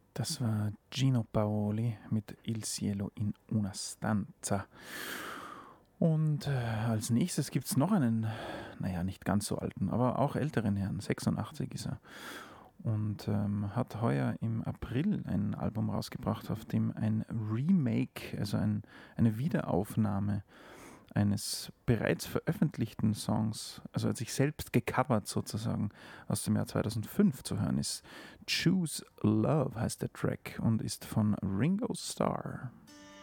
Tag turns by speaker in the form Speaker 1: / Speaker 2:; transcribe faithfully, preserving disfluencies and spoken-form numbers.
Speaker 1: Das war Gino Paoli mit Il Cielo in una Stanza. Und äh, als nächstes gibt es noch einen, naja, nicht ganz so alten, aber auch älteren Herrn, sechsundachtzig ist er. Und ähm, hat heuer im April ein Album rausgebracht, auf dem ein Remake, also ein, eine Wiederaufnahme eines bereits veröffentlichten Songs, also hat sich selbst gecovert sozusagen, aus dem Jahr zweitausendfünf zu hören ist. Choose Love heißt der Track und ist von Ringo Starr.